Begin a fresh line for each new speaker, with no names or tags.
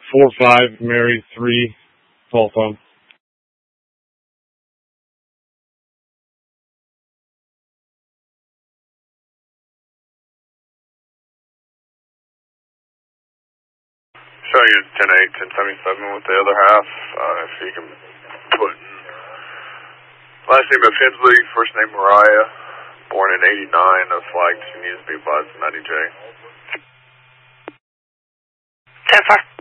45 Mary 3 telephone.
Showing you 10-8, 10-77 with the other half. If you can put last name of Hensley, first name Mariah, born in 89, flagged. She needs to be advised 90J.
10-4.